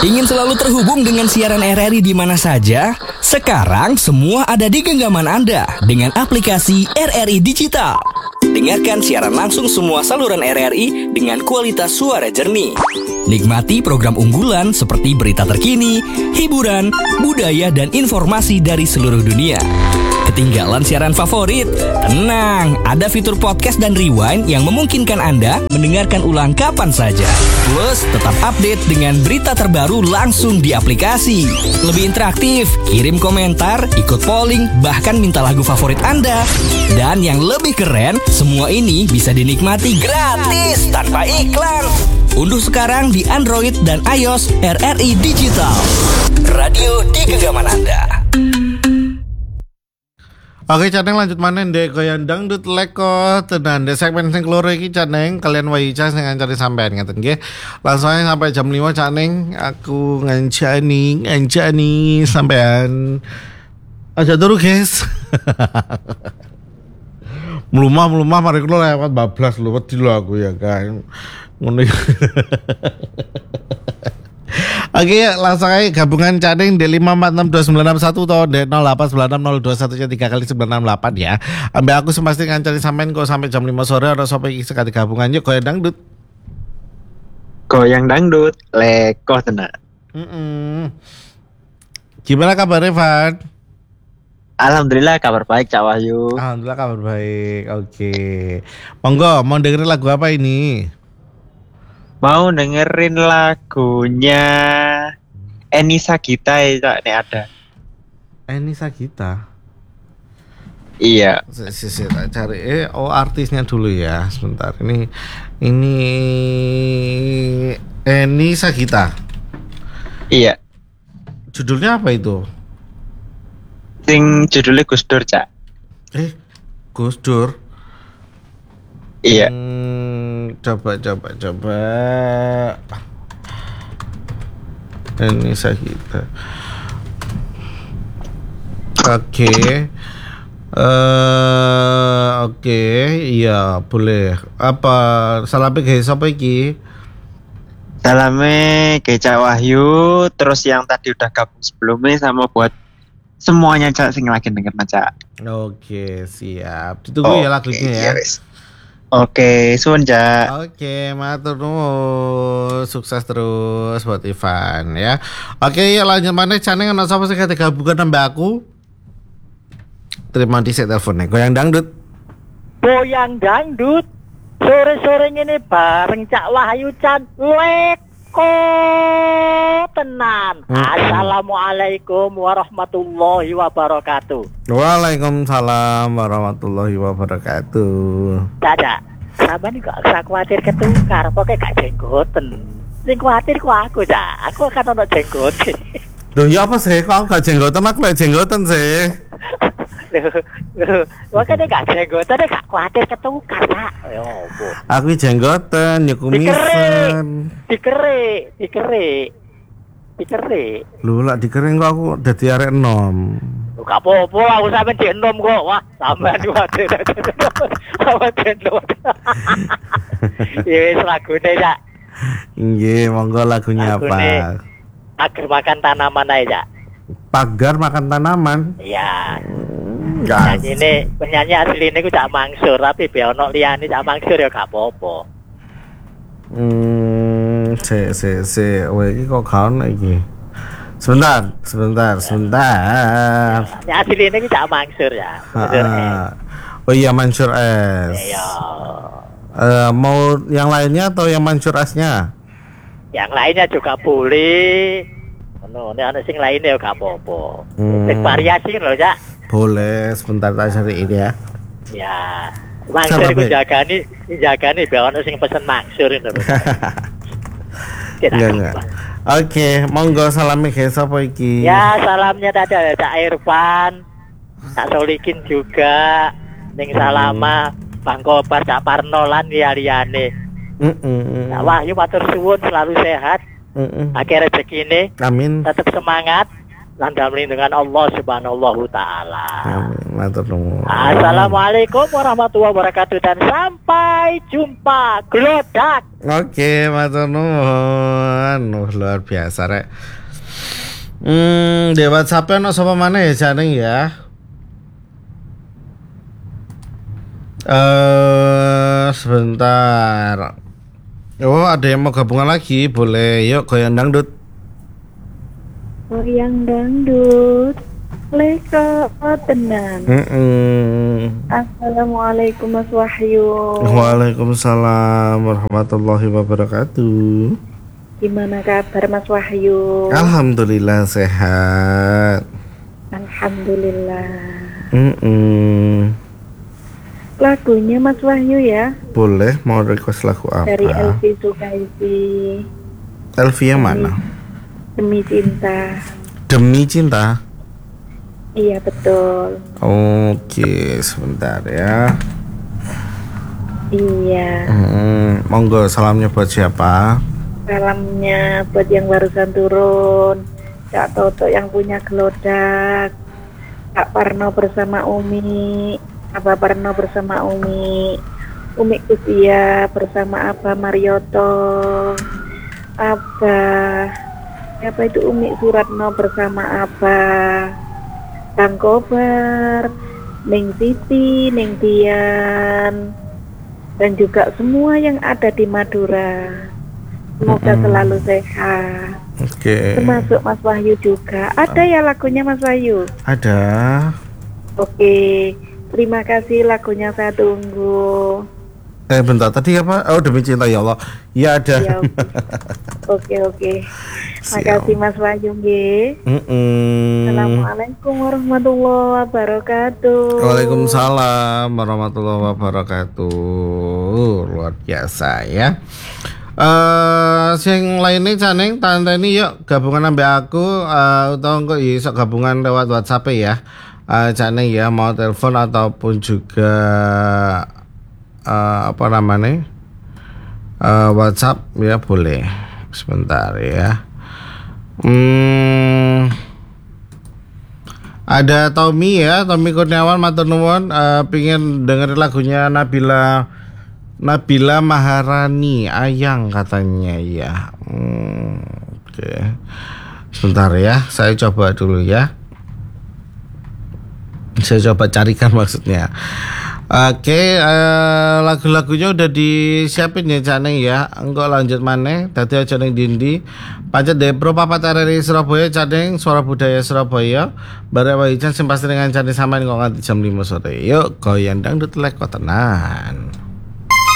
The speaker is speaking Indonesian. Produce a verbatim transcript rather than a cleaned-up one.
Ingin selalu terhubung dengan siaran R R I di mana saja? Sekarang semua ada di genggaman Anda dengan aplikasi R R I Digital. Dengarkan siaran langsung semua saluran R R I dengan kualitas suara jernih. Nikmati program unggulan seperti berita terkini, hiburan, budaya, dan informasi dari seluruh dunia. Ketinggalan siaran favorit? Tenang, ada fitur podcast dan rewind yang memungkinkan Anda mendengarkan ulang kapan saja. Plus, tetap update dengan berita terbaru langsung di aplikasi. Lebih interaktif, kirim komentar, ikut polling, bahkan minta lagu favorit Anda. Dan yang lebih keren, semua ini bisa dinikmati gratis tanpa iklan. Unduh sekarang di Android dan iOS R R I Digital. Radio di genggaman Anda. Oke, Caneng lanjut mana ndek goyang dangdut leko tenan ndek segmen sing keloro iki Caneng kalian wayica sing ngancani sampean ngaten nggih. Langsung aja sampai jam lima Caneng aku ngancani ngancani sampean. Aja turu guys. Melumah-melumah mari kula lewat bablas lho wedi lho aku ya kan. Ngono. Oke, langsung aja gabungan Caneng di lima empat enam dua sembilan enam satu atau di nol delapan sembilan enam nol dua satu tiga kali sembilan enam delapan ya. Ambil aku semesti ngancani sampean kok sampai jam lima sore ada sampai sekali gabungan yuk goyang dangdut. Goyang dangdut leko tenan. Mm-mm. Gimana kabarnya, Van? Alhamdulillah kabar baik Cak Wahyu. Alhamdulillah kabar baik. Oke. Monggo, mau dengerin lagu apa ini? Mau dengerin lagunya Eni Sagita ya Cak, nih ada. Eni Sagita. Iya. Si si tak cari eh oh artisnya dulu ya. Sebentar. Ini ini Eni Sagita. Iya. Judulnya apa itu? Sing judulnya Gus Dur Cak. Eh, Gus Dur. Iya. Hmm, coba coba coba. Ini Sagita. Oke. Okay. Uh, oke, okay. Iya, boleh. Apa salame guys apa iki? Salame ke Cak Wahyu, terus yang tadi udah gabung sebelumnya sama buat semuanya Cak sing lagi denger Cak. Oke, siap. Ditunggu ya lagunya ya. Yes. Oke, suwun Cak. Oke, matur nuwun. Sukses terus buat Ivan ya. Oke, ya lanjut mana Caneng ana sapa sing gabungan nambah aku? Terima kasih teleponnya. Goyang dangdut. Goyang dangdut. Sore-sore ngene bareng Cak Wahyu Can leko tenan. Hmm. Assalamualaikum warahmatullahi wabarakatuh. Waalaikumsalam warahmatullahi wabarakatuh. Dadah, sampean kok ora kuwatir ketukar, pokoke gak jenggoten. Sing kuwatir ku aku, Cak. Aku kan ono jenggoten. Loh, ya apa sih? Kok gak jenggoten? Aku lek jenggoten sih. Makanya gak jenggoten, gak kuwatir ketukar, Cak. Ya opo. Aku jenggoten, ya kumisen. Dikerik, dikerik. Dikerik. Lho, lak dikerik kok aku dadi arek enom. Gak apa-apa, aku sampe dienom kok. Wah, sampean kuwatir. Sampe dienom. Ya wis lagune, Cak. Nggih, monggo lagunya apa? Pagar makan tanaman aja, Cak. Pagar makan tanaman? Iya. Enggak. Penyanyi ini, penyanyi asli ini Cak Mangsur, tapi biar ono liyane Cak Mangsur ya gak apa-apa. Hmm, se se se, wah ini kok kawan lagi. Sebentar, sebentar, sebentar. Ya asli ini Cak Mangsur ya. Mansur oh iya Mansur S. Iya. Uh, mau yang lainnya atau yang Mansur S-nya? Yang lainnya juga boleh. No, ini ada sing lainnya gak apa-apa. Hmm. Sing variasi loh, Cak. Boleh, sebentar tak cari ini ya. Ya. Mangsur iku jagani, jagani biar ono sing pesen Mangsur itu. Enggak enggak. Oke, monggo salami guys apa iki? Ya, salamnya tadi ada Cak Irfan, Cak Solikin juga, ning salama Bang Kobar, Cak Parno lan liyane. Heeh. Cak Wahyu matur suwun selalu sehat. Heeh. Akhir rezekine. Amin. Tetap semangat. Lan dalam lindungan Allah Subhanahu Ta'ala. Amin. Matur nuwun. Assalamualaikum warahmatullahi wabarakatuh dan sampai jumpa. Glodak. Oke, matur nuwun. Oh, luar biasa rek. Hmm, di WhatsApp ono sapa mana ya Janeng ya? Eh, sebentar. Oh, ada yang mau gabungan lagi, boleh. Yuk, goyang dangdut. Goyang dangdut, leko tenan. Mm-mm. Assalamualaikum Mas Wahyu. Waalaikumsalam warahmatullahi wabarakatuh. Gimana kabar Mas Wahyu? Alhamdulillah sehat. Alhamdulillah. Mm-mm. Lagunya Mas Wahyu ya? Boleh, mau request lagu apa? Dari Elvi Sukaisi. Elvi yang mana? Demi Cinta. Demi Cinta. Iya betul. Oke, sebentar ya. Iya. Hmm, monggo salamnya buat siapa? Salamnya buat yang barusan turun, Kak Toto yang punya gelodak, Kak Parno bersama Umi, Abah Parno bersama Umi, Umi Kutia bersama Abah Marioto, Abah, siapa itu Umi Suratno bersama Abah, Kang Kobar, Neng Siti, Neng Dian, dan juga semua yang ada di Madura. Semoga Mm-mm. selalu sehat. Oke. Termasuk Mas Wahyu juga. Ada ya lagunya Mas Wahyu? Ada. Oke. Terima kasih lagunya saya tunggu. Eh bentar tadi apa? Oh Demi Cinta ya Allah. Ya ada. Ya, oke oke. Siap. Makasih Mas Wahyu nggih. Mm-mm. Assalamualaikum warahmatullahi wabarakatuh. Waalaikumsalam warahmatullahi wabarakatuh. Luar biasa ya. Eh, sing lainnya Caneng, tante ini yuk gabungan ambek aku, uh, atau enggak iso gabungan lewat WhatsApp ya. Uh, Caneng ya mau telepon ataupun juga uh, apa namanya uh, WhatsApp ya boleh. Sebentar ya. Hmm, ada Tommy ya, Tommy Kurniawan matur nuwun, uh, pingin dengerin lagunya Nabila Nabila Maharani Ayang katanya ya. Hmm, oke. Sebentar ya, saya coba dulu ya. Saya coba carikan maksudnya. Oke, uh, lagu-lagunya udah disiapin ya Caneng ya. Engko lanjut maneh dadi aja ning dindi. Pancet Depro papat R R I Surabaya Caneng Suara Budaya Surabaya. Bare wae sing pasti dengan Caneng sampean kok nganti jam lima sore. Yuk goyang dangdut lek kok tenan.